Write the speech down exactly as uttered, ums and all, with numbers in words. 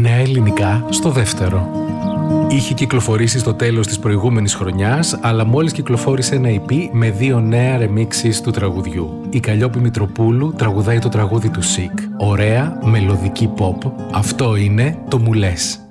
Νέα ελληνικά στο δεύτερο. Είχε κυκλοφορήσει στο τέλος της προηγούμενης χρονιάς, αλλά μόλις κυκλοφόρησε ένα ι πι με δύο νέα remixes του τραγουδιού. Η Καλλιόπη Μητροπούλου τραγουδάει το τραγούδι του Sick. Ωραία, μελωδική pop. Αυτό είναι το «Μου λες».